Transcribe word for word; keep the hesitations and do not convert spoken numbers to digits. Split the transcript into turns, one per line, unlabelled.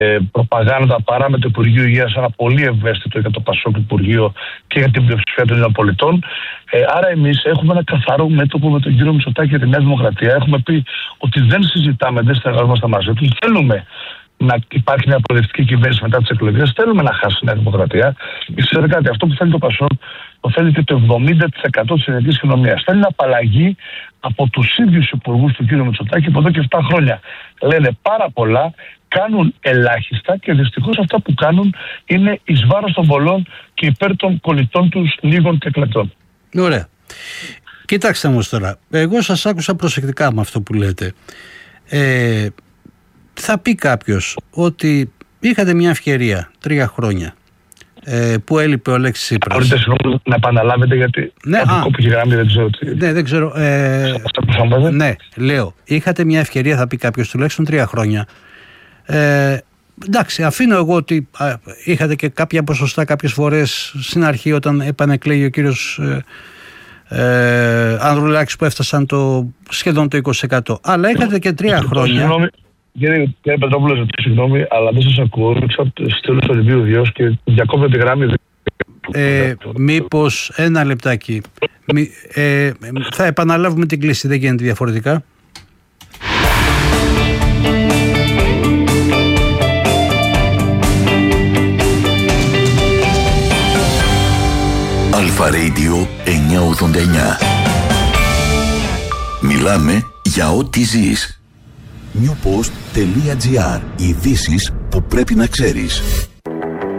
προπαγάνδα παρά με το Υπουργείο Υγείας, ένα πολύ ευαίσθητο για το Πασόκ Υπουργείο και για την πλειοψηφία των Ελληνικών πολιτών. Ε, άρα, εμείς έχουμε ένα καθαρό μέτωπο με τον κύριο Μητσοτάκη και τη Νέα Δημοκρατία. Έχουμε πει ότι δεν συζητάμε, δεν συνεργαζόμαστε μαζί του. Θέλουμε να υπάρχει μια προοδευτική κυβέρνηση μετά τις εκλογές. Θέλουμε να χάσει η Νέα Δημοκρατία. Ξέρετε κάτι, αυτό που θέλει το Πασόκ το θέλει και το εβδομήντα τοις εκατό της ελληνικής κοινωνίας. Θέλει απαλλαγή από τους ίδιους υπουργούς του κ. Μητσοτάκη που εδώ και επτά χρόνια λένε πάρα πολλά, κάνουν ελάχιστα και δυστυχώς αυτά που κάνουν είναι εις βάρος των πολλών και υπέρ των πολιτών τους λίγων και εκλεκτών.
Ωραία. Κοιτάξτε όμως τώρα, εγώ σας άκουσα προσεκτικά με αυτό που λέτε. Ε, θα πει κάποιος ότι είχατε μια ευκαιρία τρία χρόνια ε, που έλειπε ο Αλέξης Τσίπρας.
Μπορείτε συγγνώμη να επαναλάβετε γιατί
ναι, α,
κόπηκε η γραμμή, δεν ξέρω τι.
Ναι, δεν ξέρω. Ε, ναι, λέω, είχατε μια ευκαιρία, θα πει κάποιος, τουλάχιστον τρία χρόνια. Ε, εντάξει, αφήνω εγώ ότι α, είχατε και κάποια ποσοστά κάποιες φορές στην αρχή όταν επανεκλέγει ο κύριος ε, ε, Ανδρουλάκης που έφτασαν το, σχεδόν το είκοσι τοις εκατό. Αλλά είχατε και τρία χρόνια.
Συγγνώμη, κύριε Πετρόπουλο, ζητώ συγγνώμη, αλλά δεν σας ακούω. Ρίξα στο τέλος του Ολυμπίου Διός και διακόπτω τη γραμμή.
Ε, μήπως ένα λεπτάκι. Μη, ε, θα επαναλάβουμε την κλίση, δεν γίνεται διαφορετικά.
Αλφα Radio εννιακόσια ογδόντα εννιά. Μιλάμε για ό,τι ζεις. newpost.gr. Ειδήσεις που πρέπει να ξέρεις.